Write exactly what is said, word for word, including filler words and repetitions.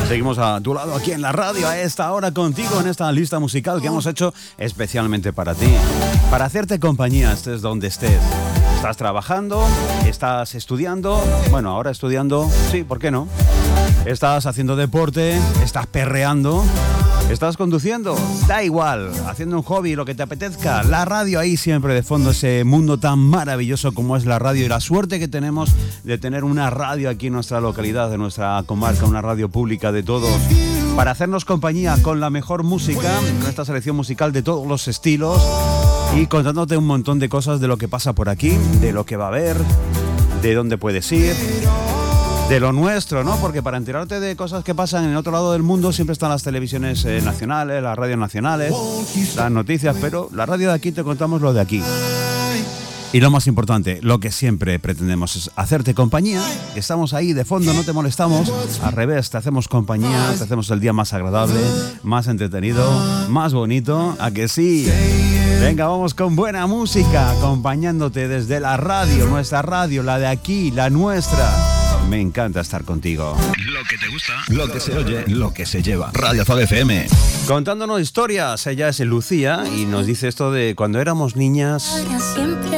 Seguimos a tu lado aquí en la radio a esta hora contigo en esta lista musical que hemos hecho especialmente para ti, para hacerte compañía estés donde estés. ¿Estás trabajando? ¿Estás estudiando? Bueno, ahora estudiando, sí, ¿por qué no? ¿Estás haciendo deporte? ¿Estás perreando? ¿Estás conduciendo? Da igual, haciendo un hobby, lo que te apetezca. La radio ahí siempre de fondo, ese mundo tan maravilloso como es la radio y la suerte que tenemos de tener una radio aquí en nuestra localidad, en nuestra comarca, una radio pública de todos, para hacernos compañía con la mejor música, con esta selección musical de todos los estilos y contándote un montón de cosas de lo que pasa por aquí, de lo que va a haber, de dónde puedes ir, de lo nuestro, ¿no? Porque para enterarte de cosas que pasan en el otro lado del mundo siempre están las televisiones eh, nacionales, las radios nacionales, las noticias, pero la radio de aquí te contamos lo de aquí. Y lo más importante, lo que siempre pretendemos es hacerte compañía, que estamos ahí de fondo, no te molestamos, al revés, te hacemos compañía, te hacemos el día más agradable, más entretenido, más bonito, ¿a que sí? Venga, vamos con buena música, acompañándote desde la radio, nuestra radio, la de aquí, la nuestra. Me encanta estar contigo. Lo que te gusta, lo que se oye, lo que se lleva. Radio Azul F M. Contándonos historias, ella es Lucía y nos dice esto de cuando éramos niñas. Siempre